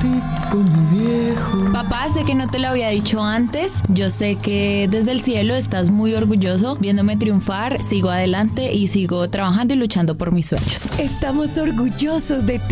tipo muy viejo. Papá, sé que no te lo había dicho antes. Yo sé que desde el cielo estás muy orgulloso viéndome triunfar. Sigo adelante y sigo trabajando y luchando por mis sueños. Estamos orgullosos de ti.